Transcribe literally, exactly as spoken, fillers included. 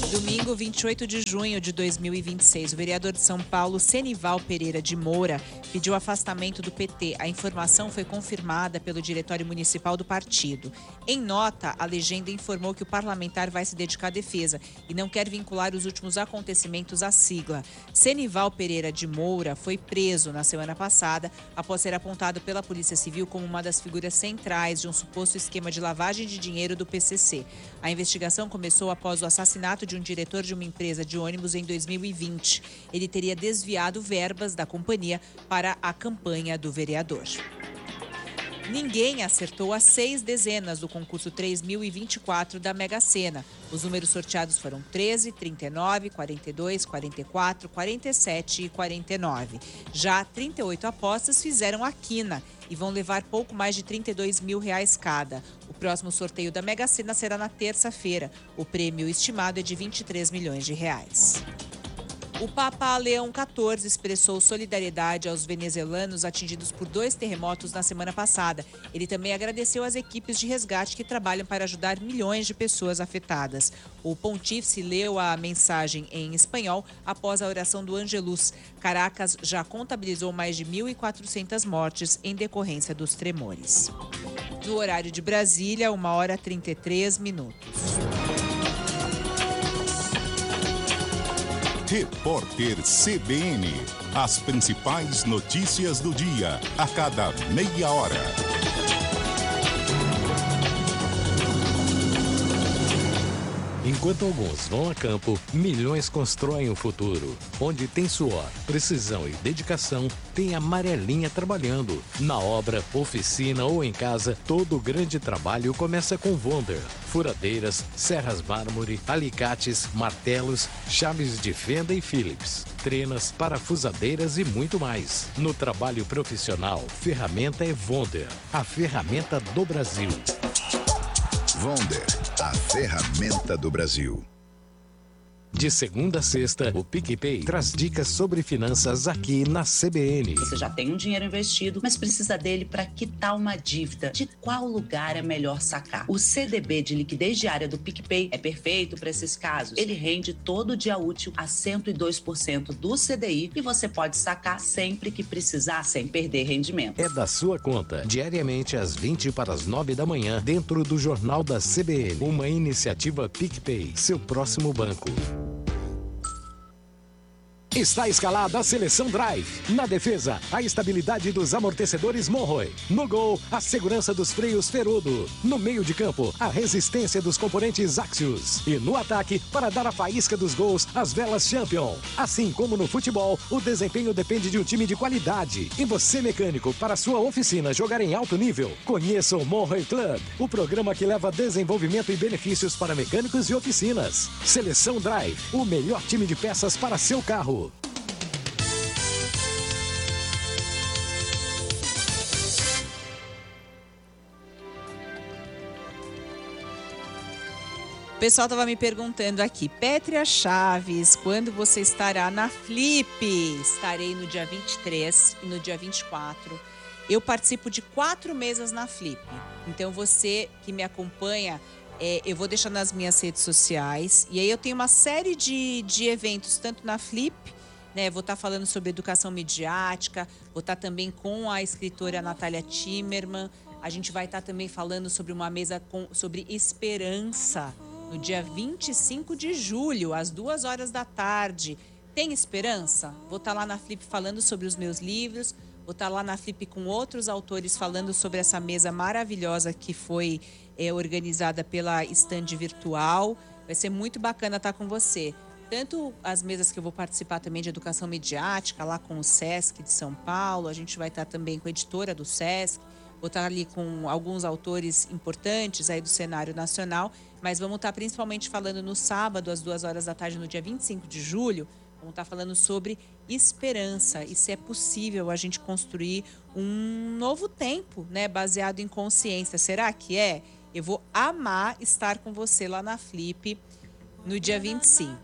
Domingo, vinte e oito de junho de dois mil e vinte e seis, o vereador de São Paulo, Senival Pereira de Moura, pediu afastamento do P T. A informação foi confirmada pelo Diretório Municipal do partido. Em nota, a legenda informou que o parlamentar vai se dedicar à defesa e não quer vincular os últimos acontecimentos à sigla. Senival Pereira de Moura foi preso na semana passada após ser apontado pela Polícia Civil como uma das figuras centrais de um suposto esquema de lavagem de dinheiro do P C C. A investigação começou após o assassinato de um diretor de uma empresa de ônibus em dois mil e vinte. Ele teria desviado verbas da companhia para a campanha do vereador. Ninguém acertou as seis dezenas do concurso três mil e vinte e quatro da Mega Sena. Os números sorteados foram treze, trinta e nove, quarenta e dois, quarenta e quatro, quarenta e sete e quarenta e nove. Já trinta e oito apostas fizeram a quina e vão levar pouco mais de trinta e dois mil reais cada. O próximo sorteio da Mega Sena será na terça-feira. O prêmio estimado é de vinte e três milhões de reais. O Papa Leão quatorze expressou solidariedade aos venezuelanos atingidos por dois terremotos na semana passada. Ele também agradeceu às equipes de resgate que trabalham para ajudar milhões de pessoas afetadas. O pontífice leu a mensagem em espanhol após a oração do Angelus. Caracas já contabilizou mais de mil e quatrocentas mortes em decorrência dos tremores. No horário de Brasília, uma hora e trinta e três minutos. Repórter C B N. As principais notícias do dia, a cada meia hora. Enquanto alguns vão a campo, milhões constroem o futuro. Onde tem suor, precisão e dedicação, tem a Amarelinha trabalhando. Na obra, oficina ou em casa, todo grande trabalho começa com Wonder. Furadeiras, serras mármore, alicates, martelos, chaves de fenda e Phillips, trenas, parafusadeiras e muito mais. No trabalho profissional, ferramenta é Wonder, a ferramenta do Brasil. Wonder, a ferramenta do Brasil. De segunda a sexta, o PicPay traz dicas sobre finanças aqui na C B N. Você já tem um dinheiro investido, mas precisa dele para quitar uma dívida. De qual lugar é melhor sacar? O C D B de liquidez diária do PicPay é perfeito para esses casos. Ele rende todo dia útil a cento e dois por cento do C D I e você pode sacar sempre que precisar, sem perder rendimento. É da sua conta, diariamente às vinte para as nove da manhã, dentro do Jornal da C B N. Uma iniciativa PicPay, seu próximo banco. Está escalada a Seleção Drive. Na defesa, a estabilidade dos amortecedores Monroe. No gol, a segurança dos freios Ferudo. No meio de campo, a resistência dos componentes Axios. E no ataque, para dar a faísca dos gols, as velas Champion. Assim como no futebol, o desempenho depende de um time de qualidade. E você, mecânico, para sua oficina jogar em alto nível, conheça o Monroe Club, o programa que leva desenvolvimento e benefícios para mecânicos e oficinas. Seleção Drive, o melhor time de peças para seu carro. O pessoal estava me perguntando aqui, Pétria Chaves, quando você estará na Flip? Estarei no dia vinte e três e no dia vinte e quatro. Eu participo de quatro mesas na Flip. Então você que me acompanha, é, eu vou deixar nas minhas redes sociais. E aí eu tenho uma série de, de eventos, tanto na Flip, né? Vou estar falando sobre educação midiática, vou estar também com a escritora Natália Timmerman. A gente vai estar também falando sobre uma mesa com, sobre esperança. No dia vinte e cinco de julho, às duas horas da tarde. Tem esperança? Vou estar lá na Flip falando sobre os meus livros. Vou estar lá na Flip com outros autores falando sobre essa mesa maravilhosa que foi é, organizada pela Stand Virtual. Vai ser muito bacana estar com você. Tanto as mesas que eu vou participar também de educação midiática, lá com o Sesc de São Paulo. A gente vai estar também com a editora do Sesc. Vou estar ali com alguns autores importantes aí do cenário nacional, mas vamos estar principalmente falando no sábado, às duas horas da tarde, no dia vinte e cinco de julho, vamos estar falando sobre esperança e se é possível a gente construir um novo tempo, né, baseado em consciência. Será que é? Eu vou amar estar com você lá na Flip no dia vinte e cinco.